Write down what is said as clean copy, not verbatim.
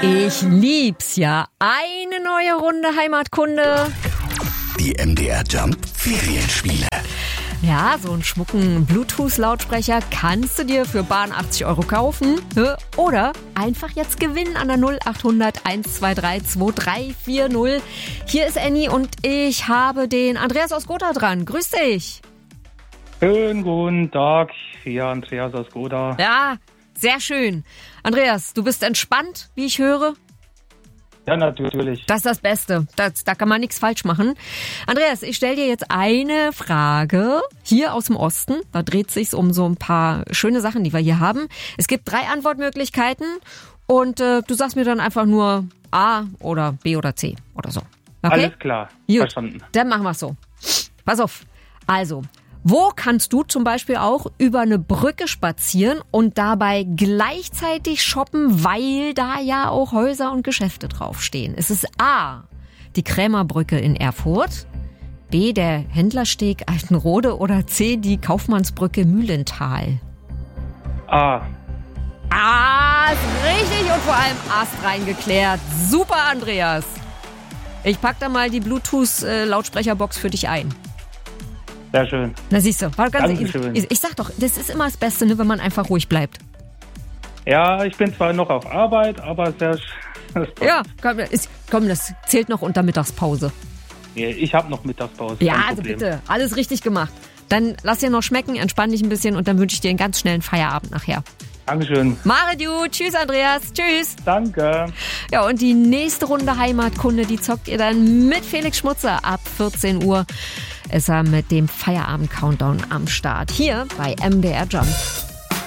Ich lieb's ja. Eine neue Runde Heimatkunde. Die MDR Jump Ferienspiele. Ja, so einen schmucken Bluetooth-Lautsprecher kannst du dir für bar 80 € kaufen. Oder einfach jetzt gewinnen an der 0800 123 2340. Hier ist Annie und ich habe den Andreas aus Gotha dran. Grüß dich. Schönen guten Tag, hier Andreas aus Gotha. Ja, sehr schön. Andreas, du bist entspannt, wie ich höre? Ja, natürlich. Das ist das Beste. Da kann man nichts falsch machen. Andreas, ich stelle dir jetzt eine Frage hier aus dem Osten. Da dreht sich's um so ein paar schöne Sachen, die wir hier haben. Es gibt 3 Antwortmöglichkeiten und du sagst mir dann einfach nur A oder B oder C oder so. Okay? Alles klar, Gut. verstanden. Dann machen wir's so. Pass auf. Also, wo kannst du zum Beispiel auch über eine Brücke spazieren und dabei gleichzeitig shoppen, weil da ja auch Häuser und Geschäfte draufstehen? Es ist A, die Krämerbrücke in Erfurt, B, der Händlersteg Altenrode oder C, die Kaufmannsbrücke Mühlental. Ah, Ist richtig und vor allem Ast reingeklärt. Super, Andreas. Ich pack da mal die Bluetooth-Lautsprecherbox für dich ein. sehr schön. Na siehst du, war ganz Dankeschön. ich sag doch, das ist immer das Beste, ne, wenn man einfach ruhig bleibt. Ja, ich bin zwar noch auf Arbeit, aber sehr... Ja, komm, das zählt noch unter Mittagspause. Ich habe noch Mittagspause. Ja, kein also Problem. bitte, alles richtig gemacht. Dann lass dir noch schmecken, entspann dich ein bisschen und dann wünsche ich dir einen ganz schnellen Feierabend nachher. Dankeschön. Mach gut, tschüss Andreas, tschüss. Danke. Ja, und die nächste Runde Heimatkunde, die zockt ihr dann mit Felix Schmutzer ab 14 Uhr. Ist er mit dem Feierabend-Countdown am Start. Hier bei MDR Jump.